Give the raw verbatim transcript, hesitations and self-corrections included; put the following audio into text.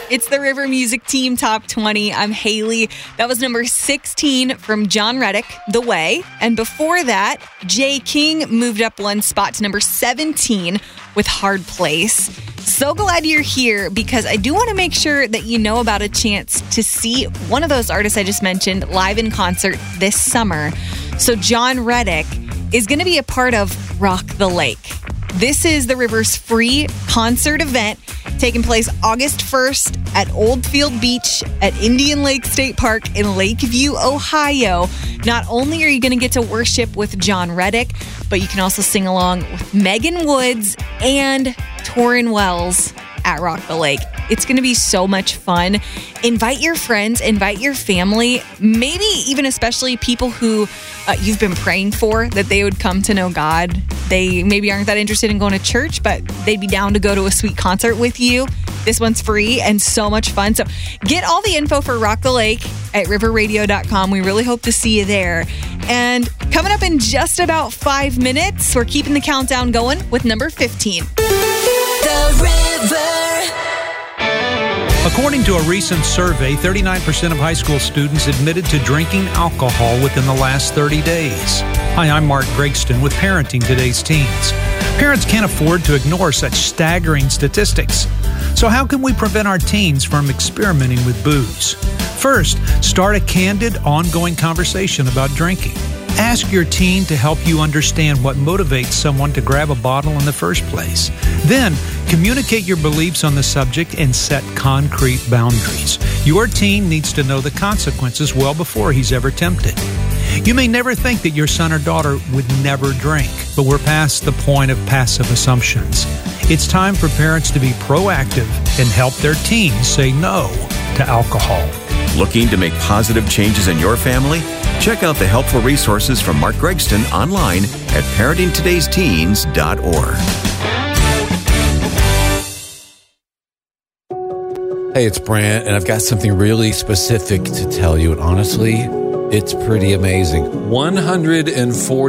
It's the River Music Team Top twenty. I'm Haley. That was number sixteen from John Reddick, The Way. And before that, Jay King moved up one spot to number seventeen with Hard Place. So glad you're here because I do want to make sure that you know about a chance to see one of those artists I just mentioned live in concert this summer. So John Reddick is going to be a part of Rock the Lake. This is the River's free concert event taking place August first at Old Field Beach at Indian Lake State Park in Lakeview, Ohio. Not only are you going to get to worship with John Reddick, but you can also sing along with Megan Woods and Torrin Wells at Rock the Lake. It's going to be so much fun. Invite your friends, invite your family, maybe even especially people who uh, you've been praying for that they would come to know God. They maybe aren't that interested in going to church, but they'd be down to go to a sweet concert with you. This one's free and so much fun. So get all the info for Rock the Lake at river radio dot com. We really hope to see you there. And coming up in just about five minutes, we're keeping the countdown going with number fifteen. The River. According to a recent survey, thirty-nine percent of high school students admitted to drinking alcohol within the last thirty days. Hi, I'm Mark Gregston with Parenting Today's Teens. Parents can't afford to ignore such staggering statistics. So how can we prevent our teens from experimenting with booze? First, start a candid, ongoing conversation about drinking. Ask your teen to help you understand what motivates someone to grab a bottle in the first place. Then, communicate your beliefs on the subject and set concrete boundaries. Your teen needs to know the consequences well before he's ever tempted. You may never think that your son or daughter would never drink, but we're past the point of passive assumptions. It's time for parents to be proactive and help their teens say no to alcohol. Looking to make positive changes in your family? Check out the helpful resources from Mark Gregston online at parenting todays teens dot org. Hey, it's Brant, and I've got something really specific to tell you. And honestly, it's pretty amazing. one hundred forty